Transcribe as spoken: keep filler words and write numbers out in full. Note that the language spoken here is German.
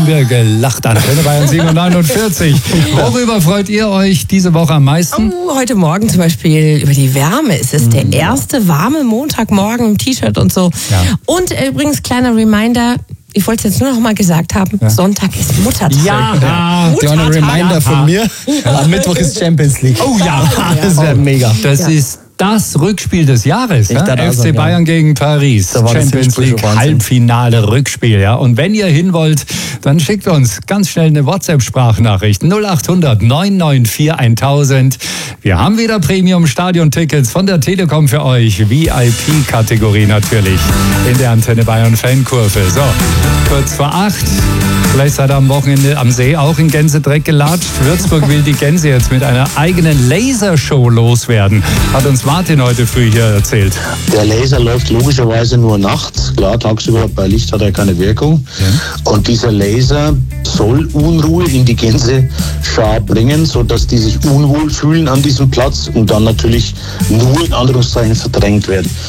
haben wir gelacht. Antenne Bayern siebenundneunundvierzig. Worüber freut ihr euch diese Woche am meisten? Oh, heute Morgen zum Beispiel über die Wärme. Es ist der erste warme Montagmorgen im T-Shirt und so. Ja. Und äh, übrigens, kleiner Reminder, ich wollte es jetzt nur noch mal gesagt haben, ja. Sonntag ist Muttertag. Ja, ja. Kleiner Reminder von mir, am Mittwoch ist Champions League. Oh ja, das wäre mega. Das Ja. ist das Rückspiel des Jahres. Ja? F C Bayern ja. gegen Paris. Champions League Halbfinale Rückspiel. Ja? Und wenn ihr hin wollt, dann schickt uns ganz schnell eine WhatsApp-Sprachnachricht. null acht hundert neun neun vier tausend. Wir haben wieder Premium-Stadion-Tickets von der Telekom für euch. V I P-Kategorie natürlich. In der Antenne Bayern Fankurve. So, kurz vor acht. Vielleicht seid ihr am Wochenende am See auch in Gänsedreck gelatscht. Würzburg will die Gänse jetzt mit einer eigenen Lasershow loswerden. Hat uns Martin heute früh hier erzählt. Der Laser läuft logischerweise nur nachts. Klar, tagsüber bei Licht hat er keine Wirkung. Ja. Und dieser Laser soll Unruhe in die Gänseschar bringen, sodass die sich unwohl fühlen an diesem Platz und dann natürlich nur in Anführungszeichen verdrängt werden.